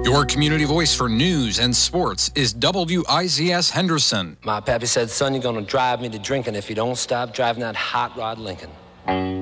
Your community voice for news and sports is WIZS Henderson. My pappy said, son, you're going to drive me to drinking if you don't stop driving that hot rod Lincoln.